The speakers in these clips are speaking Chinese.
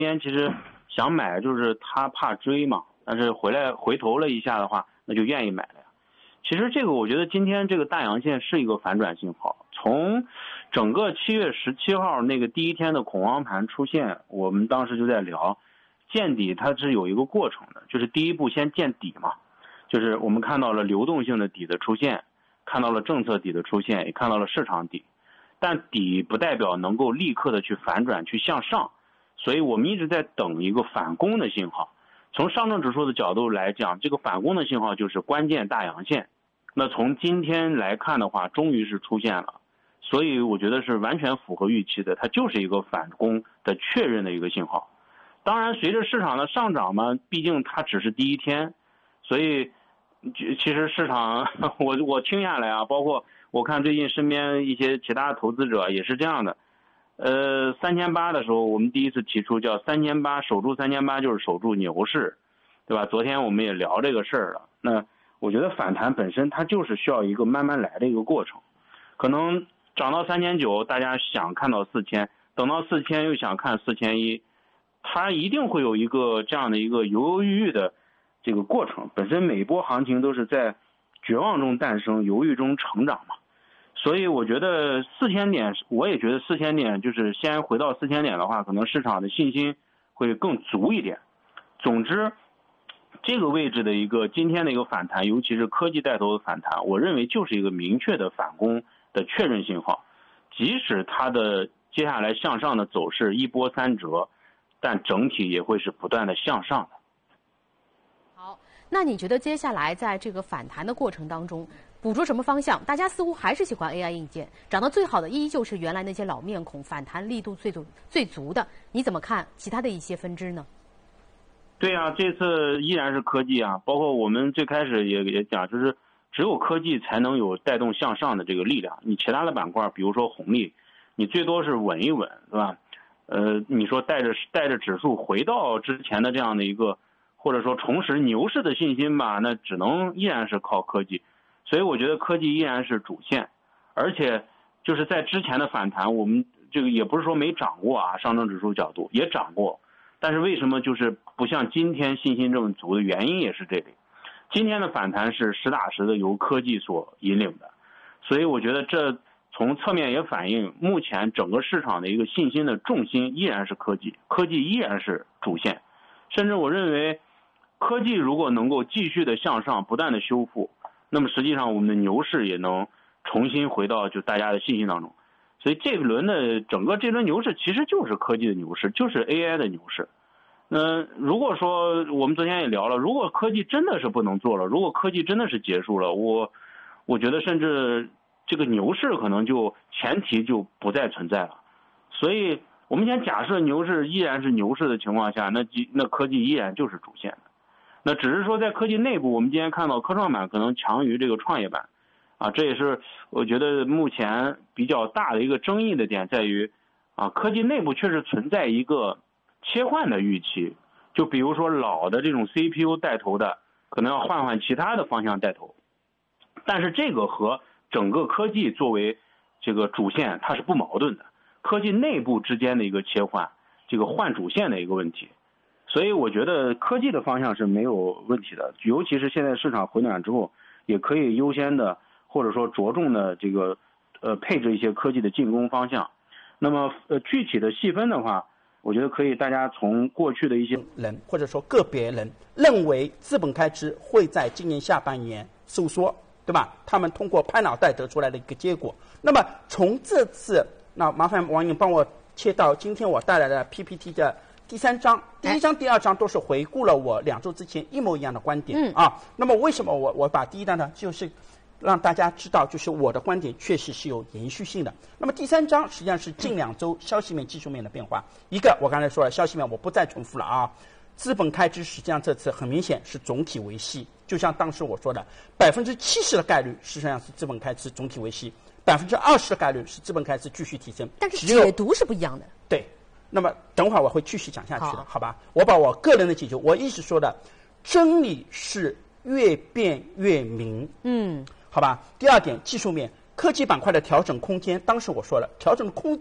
天其实想买，就是他怕追嘛，但是回头了一下的话，那就愿意买了呀。其实这个我觉得今天这个大阳线是一个反转信号。从整个7月17号那个第一天的恐慌盘出现，我们当时就在聊，见底它是有一个过程的，就是第一步先见底嘛，就是我们看到了流动性的底的出现，看到了政策底的出现，也看到了市场底，但底不代表能够立刻的去反转去向上，所以我们一直在等一个反攻的信号。从上证指数的角度来讲，这个反攻的信号就是关键大阳线。那从今天来看的话，终于是出现了，所以我觉得是完全符合预期的，它就是一个反攻的确认的一个信号。当然随着市场的上涨嘛，毕竟它只是第一天，所以其实市场我听下来啊，包括我看最近身边一些其他投资者也是这样的。3800的时候我们第一次提出叫3800，守住3800就是守住牛市，对吧？昨天我们也聊这个事儿了。那我觉得反弹本身它就是需要一个慢慢来的一个过程，可能涨到3900大家想看到4000，等到4000又想看4100，它一定会有一个这样的一个犹犹豫豫的这个过程。本身每一波行情都是在绝望中诞生，犹豫中成长嘛。所以我觉得4000点，我也觉得4000点就是先回到4000点的话，可能市场的信心会更足一点。总之这个位置的一个今天的一个反弹，尤其是科技带头的反弹，我认为就是一个明确的反攻的确认信号。即使它的接下来向上的走势一波三折，但整体也会是不断的向上的。 好，那你觉得接下来在这个反弹的过程当中，捕捉什么方向？大家似乎还是喜欢 AI 硬件，涨得最好的依旧是原来那些老面孔，反弹力度最足的。你怎么看其他的一些分支呢？ 对啊，这次依然是科技啊，包括我们最开始也讲，就是只有科技才能有带动向上的这个力量。你其他的板块，比如说红利，你最多是稳一稳，是吧？你说带着指数回到之前的这样的一个，或者说重拾牛市的信心吧，那只能依然是靠科技。所以我觉得科技依然是主线，而且就是在之前的反弹，我们这个也不是说没涨过啊，上证指数角度也涨过，但是为什么就是不像今天信心这么足的原因也是这里。今天的反弹是实打实的由科技所引领的，所以我觉得这从侧面也反映目前整个市场的一个信心的重心依然是科技，科技依然是主线。甚至我认为科技如果能够继续的向上不断的修复，那么实际上我们的牛市也能重新回到就大家的信心当中。所以这轮的整个这轮牛市其实就是科技的牛市，就是 AI 的牛市。如果说我们昨天也聊了，如果科技真的是不能做了，如果科技真的是结束了，我觉得甚至这个牛市可能就前提就不再存在了。所以我们先假设牛市依然是牛市的情况下，那科技依然就是主线的。那只是说在科技内部，我们今天看到科创板可能强于这个创业板啊，这也是我觉得目前比较大的一个争议的点，在于啊，科技内部确实存在一个切换的预期，就比如说老的这种 CPU 带头的可能要换其他的方向带头，但是这个和整个科技作为这个主线它是不矛盾的，科技内部之间的一个切换，这个换主线的一个问题。所以我觉得科技的方向是没有问题的，尤其是现在市场回暖之后，也可以优先的或者说着重的这个配置一些科技的进攻方向。那么具体的细分的话，我觉得可以大家从过去的一些人或者说个别人认为资本开支会在今年下半年收缩，对吧？他们通过拍脑袋得出来的一个结果。那么从这次，那麻烦王颖帮我切到今天我带来的 PPT 的第3章，第1章、第2章都是回顾了我2周之前一模一样的观点啊。那么为什么我把第1章呢？就是让大家知道，就是我的观点确实是有延续性的。那么第3章实际上是近2周消息面、技术面的变化。一个我刚才说了，消息面我不再重复了啊。资本开支实际上这次很明显是总体为息，就像当时我说的，70%的概率实际上是资本开支总体为息，20%的概率是资本开支继续提升。 但是解读是不一样的。 对。那么等会儿我会继续讲下去的，好吧？我把我个人的解读，我一直说的，真理是越辩越明，好吧？第2点，技术面，科技板块的调整空间，当时我说了，调整空间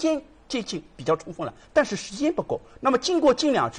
接近比较充分了，但是时间不够。那么经过近2次